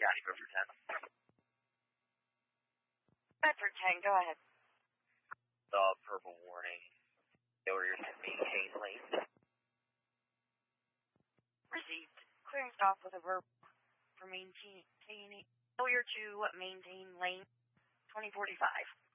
County, Bedford 10. Bedford 10, go ahead. The purple warning. Failure to maintain lane. Received. Clearing stop with a verb for maintaining. Failure to maintain lane 2045.